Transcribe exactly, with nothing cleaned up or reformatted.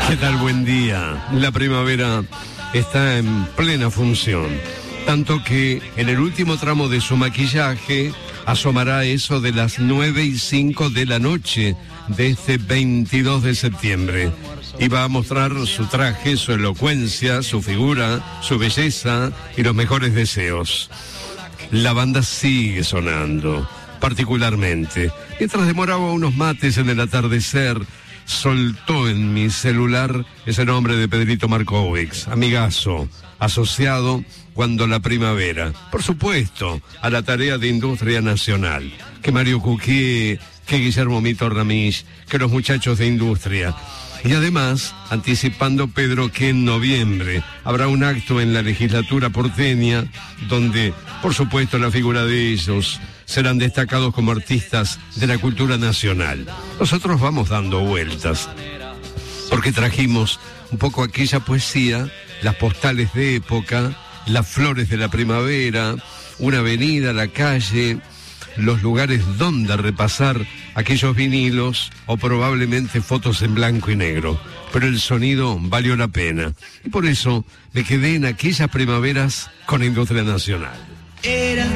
¿Qué tal? Buen día. La primavera está en plena función, tanto que en el último tramo de su maquillaje asomará eso de las nueve y cinco de la noche de este veintidós de septiembre. Y va a mostrar su traje, su elocuencia, su figura, su belleza y los mejores deseos. La banda sigue sonando, particularmente. Mientras demoraba unos mates en el atardecer, soltó en mi celular ese nombre de Pedrito Markowicz, amigazo, asociado cuando la primavera, por supuesto, a la tarea de industria nacional, que Mario Cuquier, que Guillermo Mito Ramich, que los muchachos de industria. Y además, anticipando Pedro que en noviembre habrá un acto en la legislatura porteña donde, por supuesto, la figura de ellos serán destacados como artistas de la cultura nacional. Nosotros vamos dando vueltas, porque trajimos un poco aquella poesía, las postales de época, las flores de la primavera, una avenida, la calle, los lugares donde repasar aquellos vinilos o probablemente fotos en blanco y negro. Pero el sonido valió la pena. Y por eso me quedé en aquellas primaveras con la industria nacional. Era